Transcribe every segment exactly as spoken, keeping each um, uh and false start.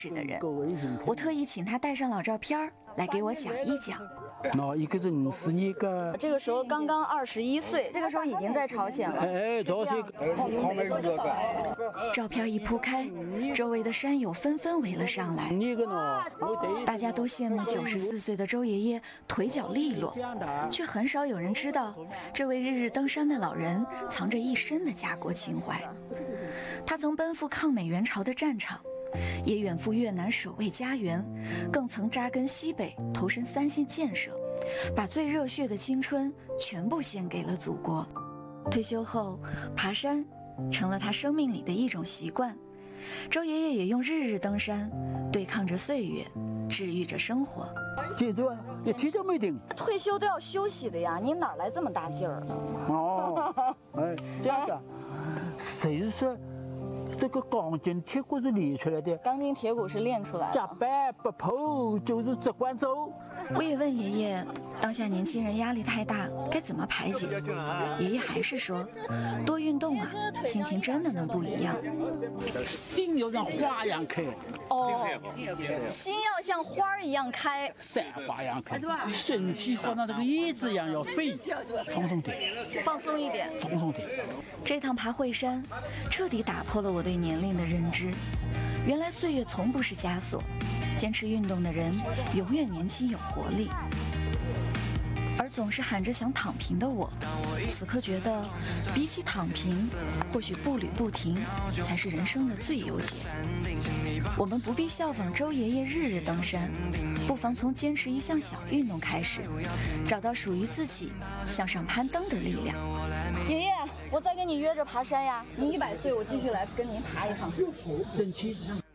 的人，我特意请他带上老照片来给我讲一讲。 那一个是五十年个， 这个时候刚刚二十一岁，这个时候已经在朝鲜了。 哎，朝鲜。 照片一铺开，周围的山友纷纷围了上来。大家都羡慕九十四岁的周爷爷腿脚利落，却很少有人知道，这位日日登山的老人藏着一身的家国情怀。他曾奔赴抗美援朝的战场，也远赴越南守卫家园，更曾扎根西北，投身三线建设，把最热血的青春全部献给了祖国。退休后，爬山成了他生命里的一种习惯。周爷爷也用日日登山对抗着岁月，治愈着生活。 记住啊，一天都没停。 退休都要休息的呀，你哪来这么大劲儿？ 哦，哎，这样的，谁说？这个钢筋铁骨是练出来的， 钢筋铁骨是练出来的。 夹板不破就是直管走。 我也问爷爷，当下年轻人压力太大，该怎么排解？爷爷还是说，多运动啊，心情真的能不一样。 心要像花一样开。 哦，心要像花一样开， 散花一样开，身体好像这个叶子一样要飞，放松点， 放松一点， 放松点。 这趟爬惠山，彻底打破了我对年龄的认知。原来岁月从不是枷锁，坚持运动的人永远年轻有活力。而总是喊着想躺平的我，此刻觉得，比起躺平，或许步履不停才是人生的最优解。我们不必效仿周爷爷日日登山，不妨从坚持一项小运动开始，找到属于自己向上攀登的力量。爷爷，我再跟你约着爬山呀！你一百岁，我继续来跟您爬一趟。 争气。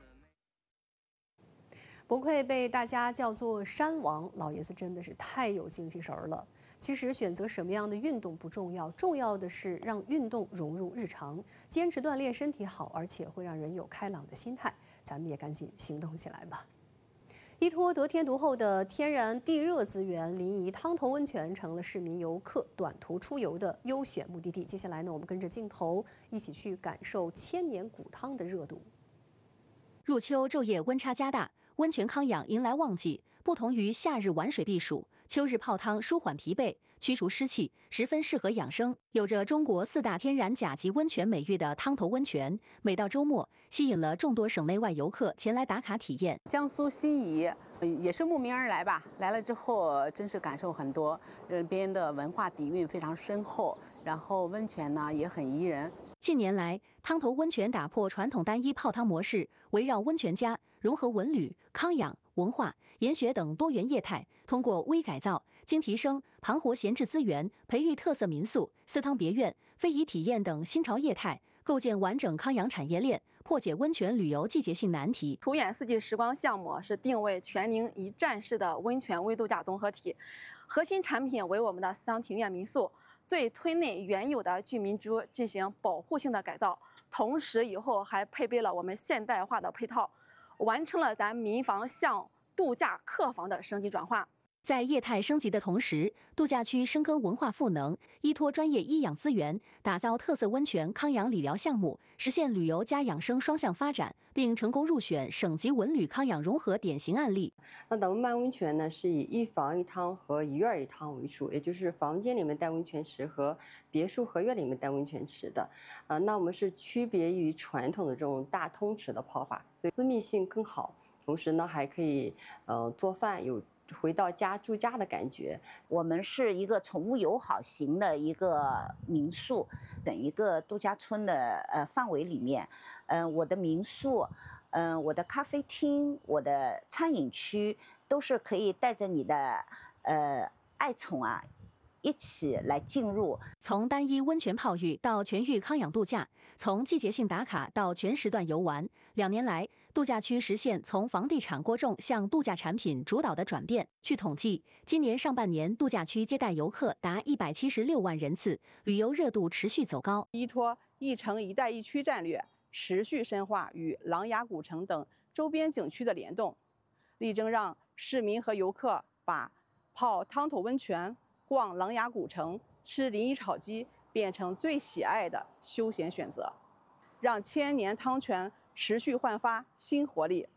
不愧被大家叫做山王，老爷子真的是太有精气神了。其实选择什么样的运动不重要，重要的是让运动融入日常，坚持锻炼身体好，而且会让人有开朗的心态。咱们也赶紧行动起来吧！依托得天独厚的天然地热资源，临沂汤头温泉成了市民游客短途出游的优选目的地。接下来呢，我们跟着镜头一起去感受千年古汤的热度。 入秋昼夜温差加大，温泉康养迎来旺季。不同于夏日玩水避暑，秋日泡汤舒缓疲惫，驱除湿气，十分适合养生。有着中国四大天然甲级温泉美誉的汤头温泉，每到周末吸引了众多省内外游客前来打卡体验。 江苏新沂也是慕名而来吧，来了之后真是感受很多，这边的文化底蕴非常深厚，然后温泉呢也很宜人。 近年来，汤头温泉打破传统单一泡汤模式，围绕温泉家，融合文旅、康养、文化、研学等多元业态，通过微改造、精提升、盘活闲置资源，培育特色民宿、私汤别院、非遗体验等新潮业态，构建完整康养产业链，破解温泉旅游季节性难题。 途远四季时光项目是定位全宁一站式的温泉微度假综合体，核心产品为我们的私汤庭院民宿。对村内原有的居民区进行保护性的改造，同时以后还配备了我们现代化的配套，完成了咱民房向度假客房的升级转化。 在业态升级的同时，度假区深耕文化赋能，依托专业医养资源，打造特色温泉康养理疗项目，实现旅游加养生双向发展，并成功入选省级文旅康养融合典型案例。 那咱们漫温泉呢，是以一房一汤和一院一汤为主，也就是房间里面带温泉池和别墅合院里面带温泉池的。啊、呃，那我们是区别于传统的这种大通池的泡法，所以私密性更好，同时呢还可以呃做饭有。回到家住家的感觉。 我们是一个宠物友好型的一个民宿，整一个度假村的呃范围里面，嗯、呃，我的民宿，嗯、呃，我的咖啡厅，我的餐饮区都是可以带着你的呃爱宠啊一起来进入。 从单一温泉泡浴到全域康养度假，从季节性打卡到全时段游玩，两年来，度假区实现从房地产过重向度假产品主导的转变。据统计，今年上半年度假区接待游客达一百七十六万人次，旅游热度持续走高。 依托一城一带一区战略，持续深化与琅琊古城等周边景区的联动，力争让市民和游客把泡汤头温泉、逛琅琊古城、吃临沂炒鸡变成最喜爱的休闲选择，让千年汤泉持续焕发新活力。